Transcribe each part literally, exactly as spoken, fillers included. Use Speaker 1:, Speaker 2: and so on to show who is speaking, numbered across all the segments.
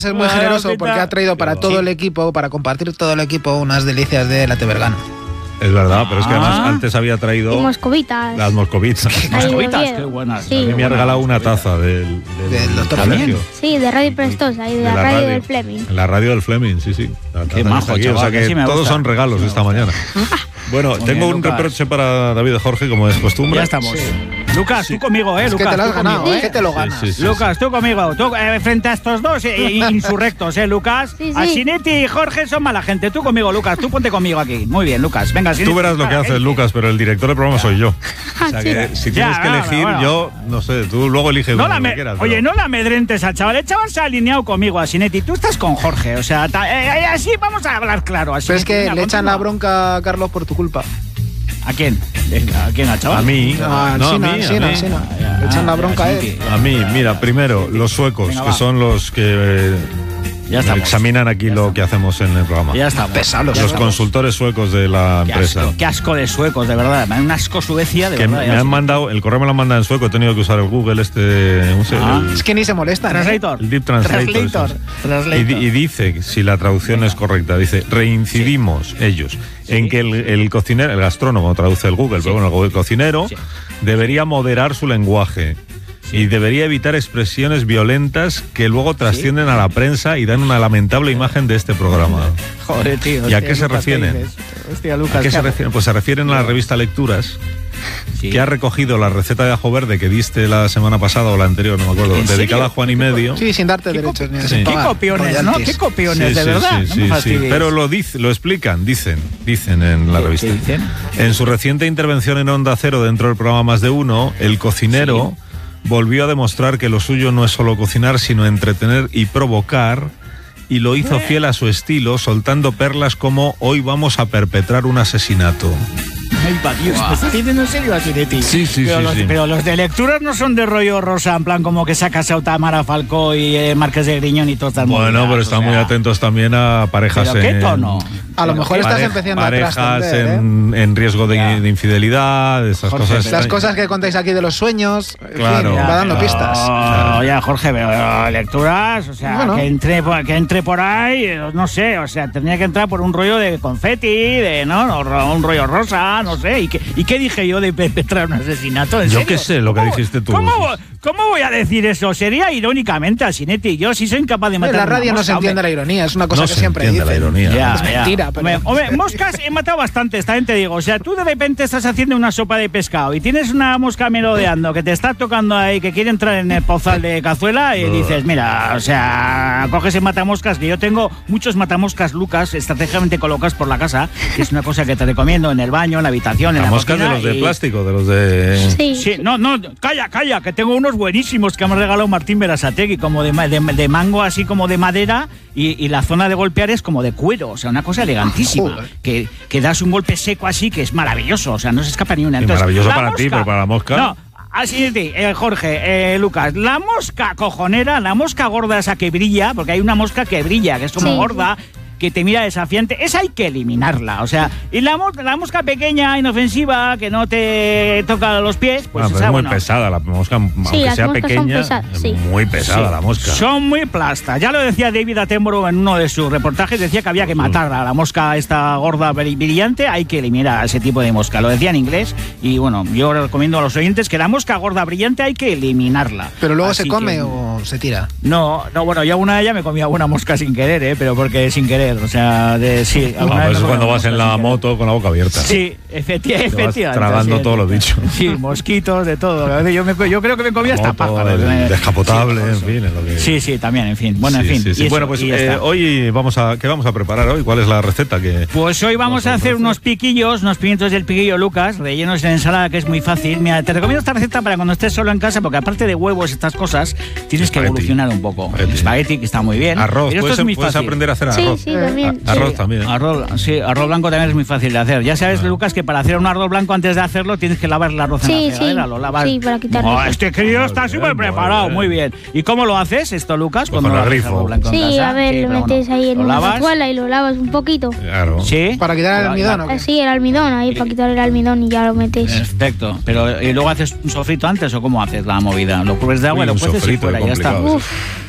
Speaker 1: Es muy generoso porque ha traído para todo el equipo, para compartir todo el equipo, unas delicias de la Tebergano.
Speaker 2: Es verdad, pero es que además antes había traído...
Speaker 3: Y moscovitas.
Speaker 2: Las moscovitas.
Speaker 4: Moscovitas, qué buenas.
Speaker 3: Sí.
Speaker 2: A mí me ha regalado una taza del, del,
Speaker 1: del doctor
Speaker 2: colegio.
Speaker 3: Sí, de Radio Prestosa y de, de la, la radio, radio del Fleming.
Speaker 2: La radio del Fleming, sí, sí. La
Speaker 4: qué majo,
Speaker 2: aquí,
Speaker 4: chaval,
Speaker 2: o sea que,
Speaker 4: que sí me
Speaker 2: todos
Speaker 4: gusta.
Speaker 2: son regalos
Speaker 4: Sí
Speaker 2: esta mañana. Bueno,
Speaker 4: Muy
Speaker 2: tengo
Speaker 4: bien,
Speaker 2: un
Speaker 4: Lucas.
Speaker 2: reproche para David Jorge, como es costumbre.
Speaker 4: Ya estamos. Sí. Lucas,
Speaker 2: Sí.
Speaker 4: tú conmigo, ¿eh?
Speaker 1: Es
Speaker 4: Lucas,
Speaker 1: que te lo has
Speaker 4: tú
Speaker 1: ganado,
Speaker 4: conmigo,
Speaker 1: ¿eh? Que te lo ganas.
Speaker 2: Sí, sí, sí,
Speaker 4: Lucas, tú conmigo, tú, eh, frente a estos dos eh, insurrectos, ¿eh, Lucas?
Speaker 3: Sí, sí.
Speaker 4: A Sinetti y Jorge son mala gente. Tú conmigo, Lucas, tú ponte conmigo aquí. Muy bien, Lucas. Venga, Sinetti.
Speaker 2: Tú verás lo que haces, Lucas, pero el director del programa soy yo. O sea que si tienes
Speaker 4: Ya,
Speaker 2: que
Speaker 4: bueno,
Speaker 2: elegir,
Speaker 4: bueno.
Speaker 2: yo, no sé, tú luego eliges
Speaker 4: No
Speaker 2: uno
Speaker 4: la
Speaker 2: que
Speaker 4: me-
Speaker 2: quieras.
Speaker 4: Oye,
Speaker 2: pero-
Speaker 4: no la amedrentes al chaval. El chaval se ha alineado conmigo, a Sinetti. Tú estás con Jorge. O sea, ta- eh, eh, así vamos a hablar claro. Así
Speaker 1: Pero es que le echan la bronca a Carlos por tu culpa.
Speaker 4: ¿A quién? ¿A quién, al chaval?
Speaker 2: A mí.
Speaker 1: Ah,
Speaker 2: no, a
Speaker 1: Sina,
Speaker 2: mí, a
Speaker 1: Sina,
Speaker 2: mí.
Speaker 1: Sina.
Speaker 4: Ya,
Speaker 1: Le echan la
Speaker 4: ya,
Speaker 1: bronca a
Speaker 4: Sinetti.
Speaker 1: él.
Speaker 2: A mí, mira, primero, los suecos,
Speaker 4: Venga,
Speaker 2: que
Speaker 4: va.
Speaker 2: son los que eh,
Speaker 4: Ya estamos.
Speaker 2: examinan aquí
Speaker 4: Ya
Speaker 2: lo
Speaker 4: estamos.
Speaker 2: que hacemos en el programa.
Speaker 4: Ya estamos.
Speaker 1: Pesados
Speaker 2: Los
Speaker 1: Ya estamos.
Speaker 2: consultores suecos de la
Speaker 4: Qué
Speaker 2: empresa.
Speaker 4: asco, qué asco de suecos, de verdad. Me dan un asco Suecia, de
Speaker 2: Que
Speaker 4: verdad.
Speaker 2: me
Speaker 4: ya
Speaker 2: han
Speaker 4: sí.
Speaker 2: mandado, el correo me lo han mandado en sueco, he tenido que usar el Google este, no sé,
Speaker 4: Ah.
Speaker 2: el,
Speaker 1: Es que ni se molestan. ¿eh?
Speaker 4: Translator.
Speaker 2: el Deep Translator.
Speaker 4: Translator.
Speaker 2: eso.
Speaker 4: Translator.
Speaker 2: Y, di- y dice, si la traducción es correcta, dice, reincidimos ellos en que el, el cocinero, el gastrónomo traduce el Google,
Speaker 4: Sí.
Speaker 2: pero bueno, el cocinero
Speaker 4: Sí.
Speaker 2: debería moderar su lenguaje. Y debería evitar expresiones violentas que luego trascienden a la prensa y dan una lamentable imagen de este programa.
Speaker 4: Joder, tío.
Speaker 2: ¿Y a
Speaker 4: hostia,
Speaker 2: qué se
Speaker 4: Lucas, ¿qué
Speaker 2: refieren?
Speaker 4: dices? Hostia, Lucas.
Speaker 2: ¿A qué
Speaker 4: ¿qué
Speaker 2: se
Speaker 4: hago?
Speaker 2: refieren? Pues se refieren a la revista Lecturas,
Speaker 4: Sí.
Speaker 2: que ha recogido la receta de ajo verde que diste la semana pasada o la anterior, no me acuerdo,
Speaker 4: ¿En
Speaker 2: dedicada
Speaker 4: serio?
Speaker 2: a Juan y medio.
Speaker 1: Sí, sin darte
Speaker 4: ¿Qué
Speaker 1: derechos.
Speaker 4: co-
Speaker 1: ni
Speaker 2: sí.
Speaker 1: sin
Speaker 4: Qué
Speaker 1: pagar
Speaker 4: copiones, ¿no?
Speaker 1: royalties.
Speaker 4: Qué copiones,
Speaker 2: Sí,
Speaker 4: de
Speaker 2: sí,
Speaker 4: verdad.
Speaker 2: sí,
Speaker 4: no me
Speaker 2: sí, sí.
Speaker 4: fastidies.
Speaker 2: Pero lo, dice, lo explican, dicen, dicen en la
Speaker 4: ¿Qué-
Speaker 2: revista.
Speaker 4: qué dicen?
Speaker 2: En su reciente intervención en Onda Cero dentro del programa Más de Uno, el cocinero volvió a demostrar que lo suyo no es solo cocinar, sino entretener y provocar, y lo hizo fiel a su estilo, soltando perlas como hoy vamos a perpetrar un asesinato.
Speaker 4: Ay, va, Dios, ¿me estás diciendo en serio, Sinetti?
Speaker 2: Sí, sí,
Speaker 4: pero
Speaker 2: sí,
Speaker 4: los,
Speaker 2: sí.
Speaker 4: Pero los de lecturas no son de rollo rosa, en plan como que sacas a Tamara Falcó y eh, Márquez de Griñón y todas estas
Speaker 2: Bueno,
Speaker 4: movidas,
Speaker 2: pero
Speaker 4: o
Speaker 2: están
Speaker 4: sea,
Speaker 2: muy atentos también a parejas
Speaker 4: ¿Pero qué
Speaker 2: en...
Speaker 4: tono?
Speaker 1: A lo
Speaker 4: Pero
Speaker 1: mejor
Speaker 4: qué-
Speaker 1: estás
Speaker 2: Pare-
Speaker 1: empezando a
Speaker 2: parejas
Speaker 1: trascender, ¿eh?
Speaker 2: en, en riesgo de,
Speaker 4: Ya.
Speaker 2: de infidelidad, esas
Speaker 4: Jorge,
Speaker 2: cosas.
Speaker 4: pero-
Speaker 1: Las cosas que contáis aquí de los sueños, en
Speaker 2: Claro.
Speaker 1: fin,
Speaker 2: Ya,
Speaker 1: va dando
Speaker 4: pero-
Speaker 1: pistas.
Speaker 4: Oye, Jorge, pero lecturas, o sea,
Speaker 1: Bueno.
Speaker 4: que, entre, por- que entre por ahí, eh, no sé, o sea, tendría que entrar por un rollo de confeti, de, ¿no? O ro- un rollo rosa, no sé. ¿Y qué, y qué dije yo de perpetrar un asesinato? ¿En
Speaker 2: Yo
Speaker 4: serio?
Speaker 2: qué sé, lo que
Speaker 4: ¿Cómo-
Speaker 2: dijiste tú.
Speaker 4: ¿Cómo, cómo voy a decir eso? Sería irónicamente a Sinetti. Yo sí soy incapaz de matar
Speaker 1: En la
Speaker 4: una
Speaker 1: radio no
Speaker 4: mosca,
Speaker 1: se entiende
Speaker 4: hombre.
Speaker 1: la ironía, es una cosa
Speaker 2: No
Speaker 1: que
Speaker 2: se
Speaker 1: siempre
Speaker 2: entiende la
Speaker 1: dicen.
Speaker 2: ironía.
Speaker 4: Ya,
Speaker 1: Es
Speaker 4: ya.
Speaker 1: mentira, pero-
Speaker 4: Hombre, hombre, moscas he matado bastantes, también te digo. O sea, tú de repente estás haciendo una sopa de pescado y tienes una mosca merodeando que te está tocando ahí, que quiere entrar en el pozal de cazuela y dices, mira, o sea, coges el matamoscas, que yo tengo muchos matamoscas, Lucas, estratégicamente colocados por la casa, que es una cosa que te recomiendo en el baño, en la habitación, en
Speaker 2: La
Speaker 4: la
Speaker 2: mosca de
Speaker 4: cocina
Speaker 2: los de
Speaker 4: y-
Speaker 2: plástico, de los de...
Speaker 3: Sí.
Speaker 4: Sí, no, no, calla, calla, que tengo unos buenísimos que me ha regalado Martín Berasategui, como de, ma- de, de mango, así como de madera, y, y la zona de golpear es como de cuero, o sea, una cosa elegantísima.
Speaker 1: Joder.
Speaker 4: Que, que das un golpe seco así, que es maravilloso, o sea, no se escapa ni una.
Speaker 2: Sí,
Speaker 4: Entonces,
Speaker 2: maravilloso
Speaker 4: la
Speaker 2: para ti, pero para la mosca.
Speaker 4: No, así es, eh, Jorge, eh, Lucas, la mosca cojonera, la mosca gorda esa que brilla, porque hay una mosca que brilla, que es como
Speaker 3: Sí.
Speaker 4: gorda, que te mira desafiante, esa hay que eliminarla, o sea, y la, mo- la mosca pequeña, inofensiva, que no te toca los pies, pues
Speaker 2: Bueno, pero
Speaker 4: esa,
Speaker 2: es muy
Speaker 4: bueno,
Speaker 2: pesada la mosca, aunque
Speaker 3: las
Speaker 2: sea
Speaker 3: moscas son
Speaker 2: pequeña,
Speaker 3: pesadas,
Speaker 2: es
Speaker 3: sí.
Speaker 2: muy pesada
Speaker 4: Sí.
Speaker 2: la mosca.
Speaker 4: Son muy plastas. Ya lo decía David Attenborough en uno de sus reportajes, decía que había que matar a la mosca esta gorda bri- brillante, hay que eliminar a ese tipo de mosca. Lo decía en inglés y bueno, yo recomiendo a los oyentes que la mosca gorda brillante hay que eliminarla.
Speaker 1: Pero luego
Speaker 4: Así
Speaker 1: se come
Speaker 4: que-
Speaker 1: o se tira.
Speaker 4: No, no, bueno, yo una de ellas me comía una mosca sin querer, ¿eh? Pero porque sin querer, o sea, de, sí.
Speaker 2: No,
Speaker 4: alguna
Speaker 2: pero
Speaker 4: vez
Speaker 2: eso
Speaker 4: me
Speaker 2: cuando
Speaker 4: comí
Speaker 2: vas
Speaker 4: una
Speaker 2: en
Speaker 4: mosca
Speaker 2: la
Speaker 4: sin querer.
Speaker 2: moto con la boca abierta.
Speaker 4: Sí, efecti-
Speaker 2: Te vas
Speaker 4: efectivamente.
Speaker 2: tragando
Speaker 4: sí,
Speaker 2: todo lo dicho.
Speaker 4: Sí, mosquitos, de todo. Yo, me- yo creo que me comía hasta
Speaker 2: Moto,
Speaker 4: pájaros.
Speaker 2: el
Speaker 4: ¿eh?
Speaker 2: descapotable,
Speaker 4: Sí,
Speaker 2: en fin, en lo que...
Speaker 4: Sí, sí, también, en fin. Bueno, en
Speaker 2: Sí,
Speaker 4: fin.
Speaker 2: sí, sí.
Speaker 4: y eso,
Speaker 2: Bueno, pues
Speaker 4: y ya
Speaker 2: eh,
Speaker 4: está.
Speaker 2: hoy vamos a... ¿Qué vamos a preparar hoy? ¿Cuál es la receta que...?
Speaker 4: Pues hoy vamos a hacer unos piquillos, unos pimientos del piquillo Lucas, rellenos de ensalada, que es muy fácil. Mira, te recomiendo esta receta para cuando estés solo en casa, porque aparte de huevos, estas cosas, tienes que
Speaker 2: Espagueti.
Speaker 4: evolucionar un poco.
Speaker 2: Espagueti.
Speaker 4: Espagueti, que está muy bien.
Speaker 2: Arroz,
Speaker 4: Pero esto
Speaker 2: puedes,
Speaker 4: es muy
Speaker 2: puedes
Speaker 4: fácil.
Speaker 2: aprender a hacer
Speaker 3: Sí,
Speaker 2: arroz.
Speaker 3: sí, también.
Speaker 2: A- arroz
Speaker 4: Sí,
Speaker 2: también.
Speaker 4: Arroz, sí, arroz blanco también es muy fácil de hacer. Ya sabes, Lucas, que para hacer un arroz blanco antes de hacerlo tienes que lavar el arroz
Speaker 3: Sí,
Speaker 4: en la
Speaker 3: sí.
Speaker 4: fregadera. Lo lavas.
Speaker 3: Sí, para quitarle
Speaker 4: Oh,
Speaker 3: eso.
Speaker 4: este crío está
Speaker 2: Muy bien,
Speaker 4: súper
Speaker 2: muy
Speaker 4: preparado,
Speaker 2: bien.
Speaker 4: muy bien. ¿Y cómo lo haces esto, Lucas?
Speaker 2: Pues
Speaker 4: cuando
Speaker 2: con el
Speaker 4: haces
Speaker 2: grifo.
Speaker 4: arroz blanco en
Speaker 3: Sí,
Speaker 4: casa?
Speaker 3: a ver,
Speaker 4: Sí,
Speaker 3: lo
Speaker 4: pero
Speaker 3: metes
Speaker 4: bueno,
Speaker 3: ahí en
Speaker 4: ¿lo
Speaker 3: una
Speaker 4: lavas?
Speaker 3: cazuela y lo lavas un poquito.
Speaker 2: Claro.
Speaker 4: Sí.
Speaker 1: Para quitar el
Speaker 4: Lo-
Speaker 1: almidón, ¿o qué?
Speaker 3: Sí, el almidón, ahí para quitar el almidón y ya lo metes.
Speaker 4: Perfecto. Pero ¿y luego haces un sofrito antes o cómo haces la movida? ¿Lo cubres de agua
Speaker 2: Uy,
Speaker 4: y lo
Speaker 2: un
Speaker 4: cueces y
Speaker 2: sofrito,
Speaker 4: fuera? Ya está.
Speaker 2: complicado.
Speaker 3: Uf,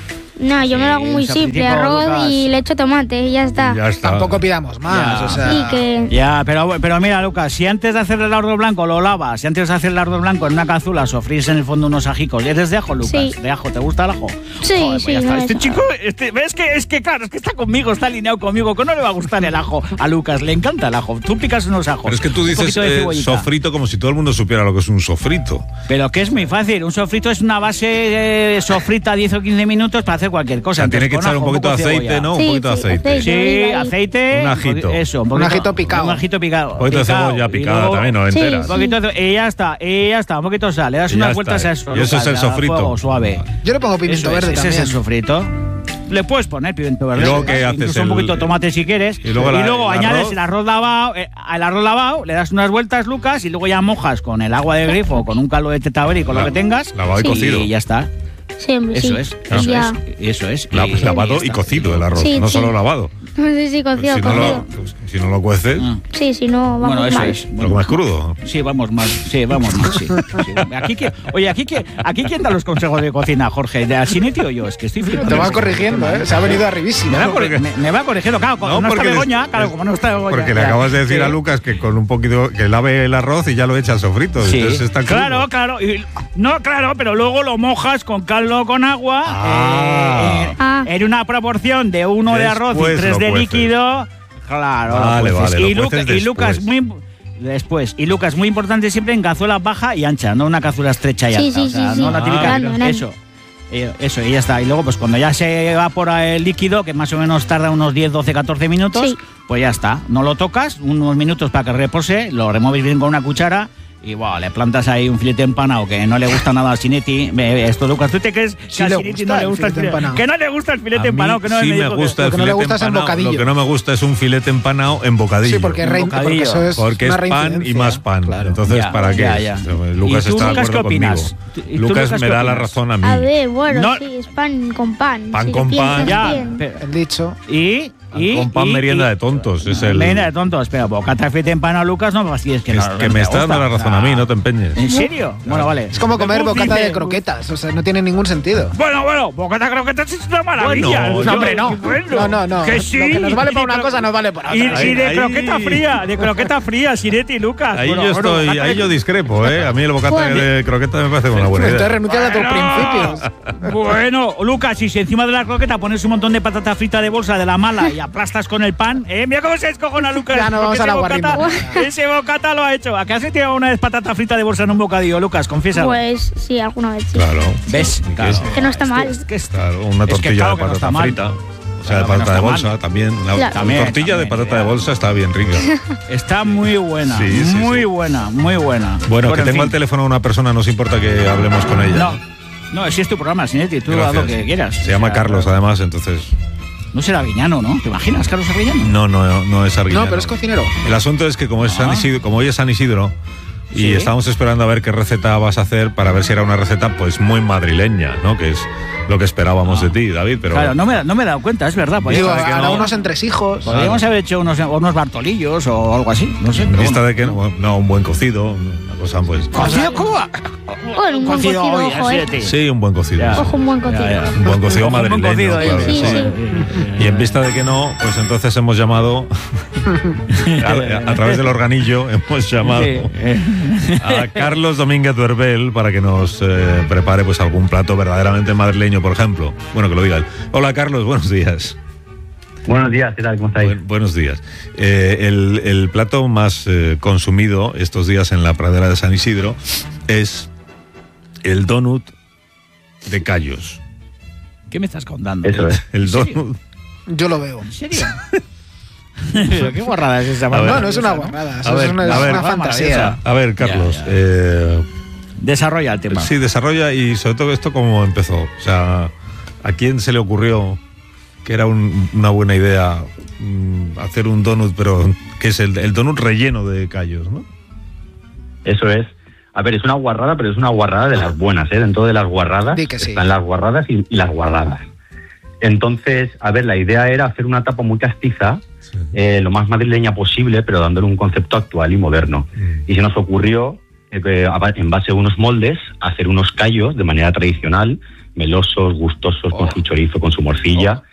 Speaker 3: No, yo me lo hago muy simple, arroz Lucas. Y le echo tomate y ya está.
Speaker 2: Ya está.
Speaker 1: Tampoco pidamos más,
Speaker 4: ya.
Speaker 1: o sea...
Speaker 3: Sí, que...
Speaker 4: Ya, pero, pero mira, Lucas, si antes de hacer el arroz blanco lo lavas, si antes de hacer el arroz blanco en una cazuela sofrís en el fondo unos ajicos, ¿eres de ajo, Lucas?
Speaker 3: Sí.
Speaker 4: ¿De ajo? ¿Te gusta el ajo?
Speaker 3: Sí,
Speaker 4: Joder, pues
Speaker 3: sí.
Speaker 4: ya está.
Speaker 3: No
Speaker 4: Este
Speaker 3: es...
Speaker 4: chico, este, ves que es que claro, es que está conmigo, está alineado conmigo, que no le va a gustar el ajo a Lucas, le encanta el ajo. Tú picas unos ajos.
Speaker 2: Pero es que tú
Speaker 4: un
Speaker 2: dices
Speaker 4: poquito de
Speaker 2: eh,
Speaker 4: cebollita.
Speaker 2: sofrito como si todo el mundo supiera lo que es un sofrito.
Speaker 4: Pero que es muy fácil, un sofrito es una base eh, sofrita diez o quince minutos para hacer cualquier cosa.
Speaker 2: O sea, tiene que
Speaker 4: Entonces,
Speaker 2: echar
Speaker 4: con
Speaker 2: un
Speaker 4: ajo,
Speaker 2: poquito de
Speaker 4: poco
Speaker 2: aceite,
Speaker 4: cebolla.
Speaker 2: ¿no?
Speaker 3: Sí,
Speaker 2: un poquito de
Speaker 3: sí,
Speaker 2: aceite.
Speaker 3: aceite.
Speaker 4: Sí,
Speaker 3: Oliva y-
Speaker 4: aceite.
Speaker 2: Un ajito.
Speaker 4: Eso, un,
Speaker 1: Un
Speaker 4: poquito,
Speaker 1: ajito picado.
Speaker 4: Un ajito picado.
Speaker 2: Un poquito de
Speaker 4: picado,
Speaker 2: cebolla
Speaker 4: y
Speaker 2: picada
Speaker 4: luego-
Speaker 2: también, no
Speaker 3: Sí,
Speaker 2: entera.
Speaker 4: Un poquito de- y ya está, y ya está, un poquito de sal. Le das
Speaker 2: Y ya
Speaker 4: unas
Speaker 2: está.
Speaker 4: vueltas a eso.
Speaker 2: Y eso es el
Speaker 4: Lucas, a
Speaker 2: sofrito.
Speaker 4: fuego suave.
Speaker 1: Yo le pongo pimiento
Speaker 4: Eso es,
Speaker 1: verde
Speaker 4: ese
Speaker 1: también.
Speaker 4: es el sofrito. Le puedes poner pimiento verde.
Speaker 2: ¿Y luego qué haces?
Speaker 4: Incluso un
Speaker 2: El-
Speaker 4: poquito de tomate si quieres.
Speaker 2: y luego la- el
Speaker 4: añades
Speaker 2: arroz.
Speaker 4: el arroz lavado, eh, al arroz lavado, le das unas vueltas, Lucas, y luego ya mojas con el agua de grifo o con un caldo de tetaberí, con lo
Speaker 2: La-
Speaker 4: que tengas.
Speaker 2: lavado y
Speaker 3: Sí.
Speaker 2: cocido.
Speaker 4: Y ya está.
Speaker 3: Siempre,
Speaker 4: Eso
Speaker 3: sí.
Speaker 4: es,
Speaker 3: Y
Speaker 4: eso
Speaker 3: ya.
Speaker 4: es, eso es.
Speaker 2: La-
Speaker 4: Y-
Speaker 2: lavado
Speaker 4: ya
Speaker 2: y
Speaker 4: está.
Speaker 2: cocido el arroz,
Speaker 3: Sí,
Speaker 2: no
Speaker 3: sí.
Speaker 2: solo lavado.
Speaker 3: Sí, sí,
Speaker 2: Pues
Speaker 3: cocido,
Speaker 2: si, no
Speaker 3: cocido.
Speaker 2: lo, pues, si no lo cueces,
Speaker 4: Ah.
Speaker 3: Sí, si no, vamos
Speaker 4: Bueno, eso
Speaker 3: mal.
Speaker 4: es.
Speaker 2: lo comes crudo.
Speaker 4: Sí, vamos mal. Sí, vamos mal, sí. sí. Aquí que, oye, aquí que, aquí quién da los consejos de cocina, Jorge, ¿de Asinetti o yo? Es que estoy flipando.
Speaker 1: Te va corrigiendo, ¿eh? Se ha venido arribísimo.
Speaker 4: Me va, corri- me, me va corrigiendo, claro, como
Speaker 2: No,
Speaker 4: no, está
Speaker 2: porque
Speaker 4: Begoña,
Speaker 2: les-
Speaker 4: claro, como no está Begoña.
Speaker 2: Porque le
Speaker 4: ya.
Speaker 2: acabas de decir
Speaker 4: Sí.
Speaker 2: a Lucas que con un poquito que lave el arroz y ya lo echa al sofrito.
Speaker 4: Sí,
Speaker 2: Entonces está crudo.
Speaker 4: claro, claro. Y- no, claro, pero luego lo mojas con caldo con agua
Speaker 2: Ah.
Speaker 4: eh,
Speaker 3: Ah.
Speaker 4: en una proporción de uno de arroz y
Speaker 2: Después
Speaker 4: tres
Speaker 2: lo
Speaker 4: de
Speaker 2: cueces.
Speaker 4: líquido. Claro,
Speaker 2: Vale,
Speaker 4: lo cueces.
Speaker 2: vale, lo
Speaker 4: y, Luca-
Speaker 2: cueces
Speaker 4: y Lucas,
Speaker 2: después.
Speaker 4: muy después. Y Lucas, muy importante siempre en cazuela baja y ancha, no una cazuela estrecha y
Speaker 3: Sí,
Speaker 4: alta.
Speaker 3: sí,
Speaker 4: o sea,
Speaker 3: sí,
Speaker 4: no
Speaker 3: sí.
Speaker 4: la típica.
Speaker 3: Grande, grande.
Speaker 4: Eso. Eh, Eso, y ya está. Y luego, pues cuando ya se evapora el líquido, que más o menos tarda unos diez, doce, catorce minutos,
Speaker 3: Sí.
Speaker 4: pues ya está. No lo tocas, unos minutos para que repose, lo remueves bien con una cuchara y wow, le plantas ahí un filete empanado que no le gusta nada a Sinetti. Ve, Esto, Lucas, ¿tú te crees
Speaker 1: Sí
Speaker 4: que a
Speaker 1: le
Speaker 4: Sinetti
Speaker 1: gusta
Speaker 4: no le
Speaker 1: el
Speaker 4: gusta el
Speaker 1: filete
Speaker 4: filete
Speaker 1: empanado.
Speaker 4: Que no le gusta el filete
Speaker 2: A mí
Speaker 4: empanado, que no
Speaker 2: sí
Speaker 4: me
Speaker 2: me
Speaker 4: dijo
Speaker 2: gusta
Speaker 4: que-
Speaker 2: el
Speaker 1: Lo que no le
Speaker 2: filete
Speaker 1: gusta es el
Speaker 2: empanado.
Speaker 1: bocadillo.
Speaker 2: Lo que no me gusta es un filete empanado en bocadillo.
Speaker 1: Sí, porque,
Speaker 4: Un
Speaker 1: rein-
Speaker 4: bocadillo.
Speaker 1: porque eso es
Speaker 2: Porque
Speaker 1: una
Speaker 2: es pan y
Speaker 1: reincidencia.
Speaker 2: más pan.
Speaker 1: Claro.
Speaker 2: Entonces,
Speaker 4: Ya,
Speaker 2: ¿para qué?
Speaker 4: ya, ya.
Speaker 2: Lucas
Speaker 4: ¿Y tú,
Speaker 2: está de
Speaker 4: Lucas,
Speaker 2: acuerdo
Speaker 4: qué opinas?
Speaker 2: conmigo.
Speaker 4: ¿Y tú,
Speaker 2: Lucas
Speaker 4: Lucas,
Speaker 2: me
Speaker 4: qué
Speaker 2: da la
Speaker 4: opinas?
Speaker 2: razón a mí.
Speaker 3: A ver, bueno,
Speaker 4: No.
Speaker 3: sí, es pan con pan.
Speaker 2: Pan
Speaker 3: si
Speaker 2: con
Speaker 3: le
Speaker 2: pan.
Speaker 3: piensas
Speaker 4: Ya,
Speaker 3: bien.
Speaker 4: pero-
Speaker 1: El dicho.
Speaker 4: y, y,
Speaker 2: Con pan
Speaker 4: y-
Speaker 2: merienda
Speaker 4: y-
Speaker 2: de tontos. Es el,
Speaker 4: Merienda de tontos, espera, bocata de filete empanado, Lucas, no me fastidies que
Speaker 2: es
Speaker 4: no,
Speaker 2: que
Speaker 4: no
Speaker 2: me
Speaker 4: te
Speaker 2: está dando
Speaker 4: gusta.
Speaker 2: la razón a mí, no te empeñes.
Speaker 4: ¿En serio? Bueno, vale.
Speaker 1: Es como comer
Speaker 4: Después
Speaker 1: bocata
Speaker 4: dice-
Speaker 1: de croquetas, o sea, no tiene ningún sentido.
Speaker 4: Bueno, bueno, bocata de croquetas es una maravilla.
Speaker 2: Bueno,
Speaker 1: No, hombre, no.
Speaker 4: Bueno,
Speaker 1: No, no, no.
Speaker 4: Que sí.
Speaker 1: Lo que nos vale para
Speaker 4: Y
Speaker 1: una
Speaker 4: cro-
Speaker 1: cosa nos vale para otra.
Speaker 4: Y,
Speaker 2: Ahí-
Speaker 4: y de
Speaker 2: ahí-
Speaker 4: croqueta fría, de croqueta fría, Sinetti y Lucas.
Speaker 2: Ahí
Speaker 4: Bueno,
Speaker 2: yo
Speaker 4: bueno,
Speaker 2: estoy,
Speaker 4: bocata
Speaker 2: ahí
Speaker 4: de-
Speaker 2: yo discrepo, ¿eh? A mí el bocata
Speaker 3: Bueno.
Speaker 2: de croqueta me parece una buena
Speaker 1: Entonces
Speaker 2: idea.
Speaker 1: renuncias a tus principios.
Speaker 4: Bueno, Lucas, y si encima de la croqueta pones un montón de patata frita de bolsa de la mala y aplastas con el pan, ¿eh? Mira cómo se descojona Lucas.
Speaker 1: Ya no
Speaker 4: porque
Speaker 1: vamos a la
Speaker 4: ese bocata-
Speaker 1: guarrima.
Speaker 4: Ese bocata lo ha hecho. ¿A qué has tirado una vez patata frita de bolsa en un bocadillo, Lucas? Confiesa.
Speaker 3: Pues sí, alguna vez sí.
Speaker 2: Claro.
Speaker 4: ¿Ves?
Speaker 2: ¿Y qué
Speaker 4: Claro.
Speaker 2: es?
Speaker 3: Que no está mal.
Speaker 4: Es que es-
Speaker 2: Claro, una
Speaker 4: Es que
Speaker 2: tortilla
Speaker 4: claro
Speaker 2: de
Speaker 4: que no
Speaker 2: patata
Speaker 4: está mal.
Speaker 2: frita. O sea, de
Speaker 4: Claro que no
Speaker 2: patata de
Speaker 4: está
Speaker 2: bolsa
Speaker 4: mal.
Speaker 2: también. La,
Speaker 3: Claro.
Speaker 4: También,
Speaker 2: tortilla de
Speaker 4: también,
Speaker 2: patata de
Speaker 4: ya.
Speaker 2: bolsa está bien rica.
Speaker 4: Está muy buena.
Speaker 2: Sí, sí,
Speaker 4: muy
Speaker 2: sí.
Speaker 4: buena, muy buena.
Speaker 2: Bueno,
Speaker 4: Pero,
Speaker 2: que
Speaker 4: en
Speaker 2: tengo
Speaker 4: fin.
Speaker 2: al teléfono a una persona, no os importa que hablemos con ella.
Speaker 4: No, no, si es tu programa, Sinetti, tú haz
Speaker 2: Gracias.
Speaker 4: lo que quieras.
Speaker 2: Se llama
Speaker 4: O sea,
Speaker 2: Carlos, además, entonces.
Speaker 4: No será Arguiñano, ¿no? ¿Te imaginas, Carlos Arguiñano?
Speaker 2: No, no, no es Arguiñano.
Speaker 1: No, pero es cocinero.
Speaker 2: El asunto es que como, es San
Speaker 4: Ah.
Speaker 2: Isidro, como hoy es San Isidro, y
Speaker 4: Sí.
Speaker 2: estamos esperando a ver qué receta vas a hacer para ver si era una receta pues muy madrileña, ¿no? Que es lo que esperábamos de ti, David. Pero
Speaker 4: Claro, no me, no me he dado cuenta, es verdad.
Speaker 1: Digo,
Speaker 2: sabe que
Speaker 1: hará
Speaker 2: no.
Speaker 1: unos entresijos.
Speaker 4: Podríamos haber hecho unos, unos bartolillos o algo así, no sé.
Speaker 2: en
Speaker 4: Pero
Speaker 2: vista
Speaker 4: bueno.
Speaker 2: de que no, no, un buen cocido, una cosa pues.
Speaker 4: ¿Cocido cómo?
Speaker 3: Bueno, un buen cocido,
Speaker 4: hoy,
Speaker 3: ojo,
Speaker 4: así
Speaker 3: eh.
Speaker 4: de ti.
Speaker 2: Sí, un buen cocido.
Speaker 4: Ya.
Speaker 2: sí.
Speaker 3: Ojo, un buen cocido.
Speaker 4: Ya, ya.
Speaker 2: Un buen cocido
Speaker 4: Un buen
Speaker 2: madrileño,
Speaker 4: cocido,
Speaker 2: claro,
Speaker 3: sí,
Speaker 2: sí.
Speaker 3: sí.
Speaker 2: Y en vista de que no, pues entonces hemos llamado a, a través del organillo hemos llamado
Speaker 4: Sí, eh.
Speaker 2: a Carlos Domínguez Duerbel para que nos eh, prepare pues algún plato verdaderamente madrileño, por ejemplo. Bueno, que lo diga él. Hola Carlos, buenos días.
Speaker 5: Buenos días, ¿qué tal? ¿Cómo estáis?
Speaker 2: Buen- buenos días. Eh, el, el plato más eh, consumido estos días en la pradera de San Isidro es el donut de callos.
Speaker 4: ¿Qué me estás contando?
Speaker 5: Eso es.
Speaker 2: El
Speaker 4: ¿En serio?
Speaker 2: donut.
Speaker 1: Yo lo veo.
Speaker 4: ¿En serio? Pero qué guarrada es esa.
Speaker 2: A ver.
Speaker 1: No, no es una guarrada, eso
Speaker 2: A ver,
Speaker 1: es una,
Speaker 2: a
Speaker 1: es
Speaker 2: ver.
Speaker 1: una
Speaker 2: Ah,
Speaker 1: fantasía.
Speaker 2: A ver, Carlos.
Speaker 4: Ya, ya.
Speaker 2: eh,
Speaker 4: Desarrolla el tema.
Speaker 2: Sí, desarrolla y sobre todo esto cómo empezó. O sea, ¿a quién se le ocurrió que era un- una buena idea mm, hacer un donut, pero que es el, el donut relleno de callos, ¿no?
Speaker 5: Eso es. A ver, es una guarrada, pero es una guarrada de las buenas, ¿eh? Dentro de las guarradas
Speaker 1: Di que sí.
Speaker 5: están las guarradas y, y las guardadas. Entonces, a ver, la idea era hacer una tapa muy castiza, eh, lo más madrileña posible, pero dándole un concepto actual y moderno.
Speaker 2: Mm.
Speaker 5: Y se nos ocurrió eh, en base a unos moldes, hacer unos callos de manera tradicional, melosos, gustosos, oh. con su chorizo, con su morcilla. Oh.